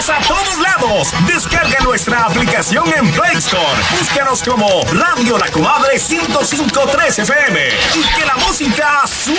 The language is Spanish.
Estamos a todos lados. Descarga nuestra aplicación en Play Store. Búscanos como Radio La Comadre 105.3 FM. Y que la música suene.